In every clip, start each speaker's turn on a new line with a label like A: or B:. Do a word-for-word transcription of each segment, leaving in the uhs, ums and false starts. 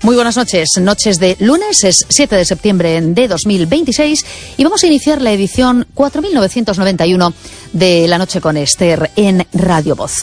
A: Muy buenas noches, noches de lunes, es siete de septiembre de dos mil veintiséis y vamos a iniciar la edición cuatro mil novecientos noventa y uno de La Noche con Esther en Radio Voz.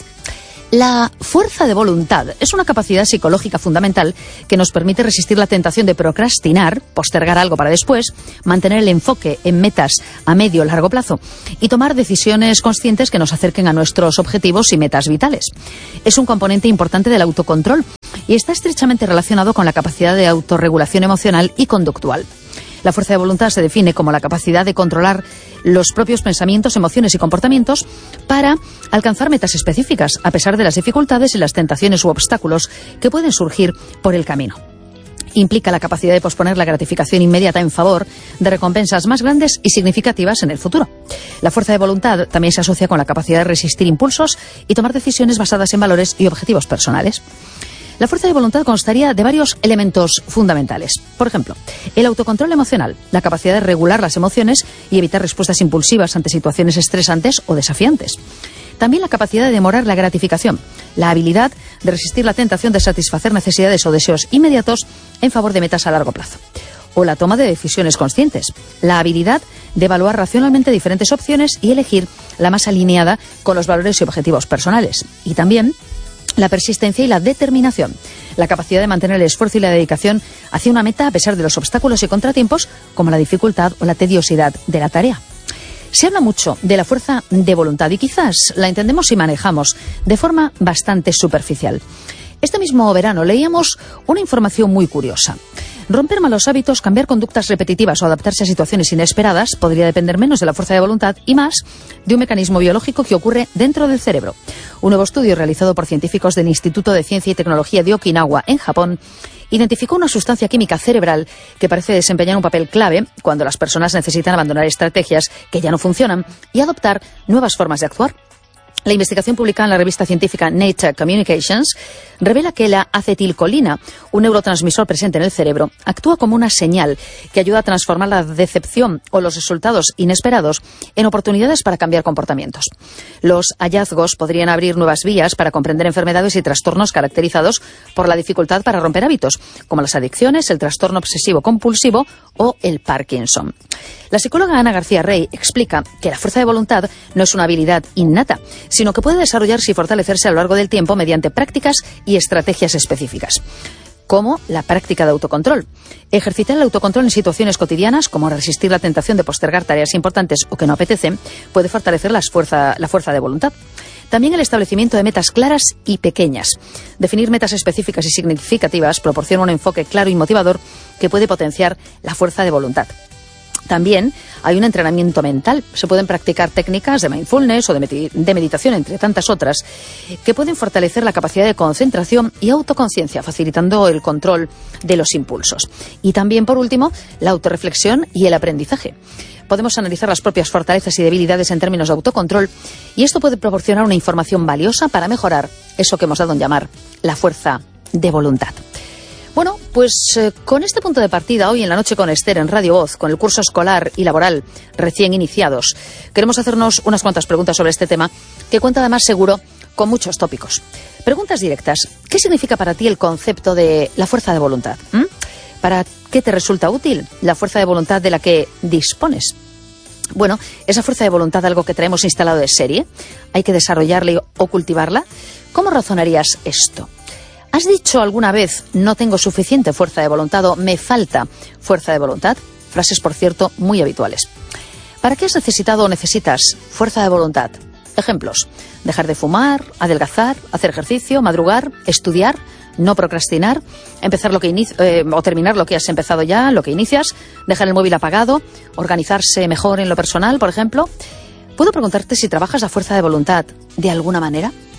A: La fuerza de voluntad es una capacidad psicológica fundamental que nos permite resistir la tentación de procrastinar, postergar algo para después, mantener el enfoque en metas a medio o largo plazo y tomar decisiones conscientes que nos acerquen a nuestros objetivos y metas vitales. Es un componente importante del autocontrol y está estrechamente relacionado con la capacidad de autorregulación emocional y conductual. La fuerza de voluntad se define como la capacidad de controlar los propios pensamientos, emociones y comportamientos para alcanzar metas específicas, a pesar de las dificultades y las tentaciones u obstáculos que pueden surgir por el camino. Implica la capacidad de posponer la gratificación inmediata en favor de recompensas más grandes y significativas en el futuro. La fuerza de voluntad también se asocia con la capacidad de resistir impulsos y tomar decisiones basadas en valores y objetivos personales. La fuerza de voluntad constaría de varios elementos fundamentales. Por ejemplo, el autocontrol emocional, la capacidad de regular las emociones y evitar respuestas impulsivas ante situaciones estresantes o desafiantes. También la capacidad de demorar la gratificación, la habilidad de resistir la tentación de satisfacer necesidades o deseos inmediatos en favor de metas a largo plazo. O la toma de decisiones conscientes, la habilidad de evaluar racionalmente diferentes opciones y elegir la más alineada con los valores y objetivos personales. Y también la persistencia y la determinación, la capacidad de mantener el esfuerzo y la dedicación hacia una meta a pesar de los obstáculos y contratiempos, como la dificultad o la tediosidad de la tarea. Se habla mucho de la fuerza de voluntad y quizás la entendemos y manejamos de forma bastante superficial. Este mismo verano leíamos una información muy curiosa. Romper malos hábitos, cambiar conductas repetitivas o adaptarse a situaciones inesperadas podría depender menos de la fuerza de voluntad y más de un mecanismo biológico que ocurre dentro del cerebro. Un nuevo estudio realizado por científicos del Instituto de Ciencia y Tecnología de Okinawa, en Japón, identificó una sustancia química cerebral que parece desempeñar un papel clave cuando las personas necesitan abandonar estrategias que ya no funcionan y adoptar nuevas formas de actuar. La investigación publicada en la revista científica Nature Communications revela que la acetilcolina, un neurotransmisor presente en el cerebro, actúa como una señal que ayuda a transformar la decepción o los resultados inesperados en oportunidades para cambiar comportamientos. Los hallazgos podrían abrir nuevas vías para comprender enfermedades y trastornos caracterizados por la dificultad para romper hábitos, como las adicciones, el trastorno obsesivo-compulsivo o el Parkinson. La psicóloga Ana García Rey explica que la fuerza de voluntad no es una habilidad innata, sino que puede desarrollarse y fortalecerse a lo largo del tiempo mediante prácticas y estrategias específicas, como la práctica de autocontrol. Ejercitar el autocontrol en situaciones cotidianas, como resistir la tentación de postergar tareas importantes o que no apetecen, puede fortalecer las fuerza, la fuerza de voluntad. También el establecimiento de metas claras y pequeñas. Definir metas específicas y significativas proporciona un enfoque claro y motivador que puede potenciar la fuerza de voluntad. También hay un entrenamiento mental. Se pueden practicar técnicas de mindfulness o de, med- de meditación, entre tantas otras, que pueden fortalecer la capacidad de concentración y autoconciencia, facilitando el control de los impulsos. Y también, por último, la autorreflexión y el aprendizaje. Podemos analizar las propias fortalezas y debilidades en términos de autocontrol y esto puede proporcionar una información valiosa para mejorar eso que hemos dado en llamar la fuerza de voluntad. Bueno, pues eh, con este punto de partida, hoy en La Noche con Esther en Radio Voz, con el curso escolar y laboral recién iniciados, queremos hacernos unas cuantas preguntas sobre este tema, que cuenta además seguro con muchos tópicos. Preguntas directas. ¿Qué significa para ti el concepto de la fuerza de voluntad? ¿Mm? ¿Para qué te resulta útil la fuerza de voluntad de la que dispones? Bueno, ¿esa fuerza de voluntad algo que traemos instalado de serie? ¿Hay que desarrollarla o cultivarla? ¿Cómo razonarías esto? ¿Has dicho alguna vez no tengo suficiente fuerza de voluntad o me falta fuerza de voluntad? Frases, por cierto, muy habituales. ¿Para qué has necesitado o necesitas fuerza de voluntad? Ejemplos: dejar de fumar, adelgazar, hacer ejercicio, madrugar, estudiar, no procrastinar, empezar lo que inici- eh, o terminar lo que has empezado ya, lo que inicias, dejar el móvil apagado, organizarse mejor en lo personal, por ejemplo. ¿Puedo preguntarte si trabajas la fuerza de voluntad de alguna manera?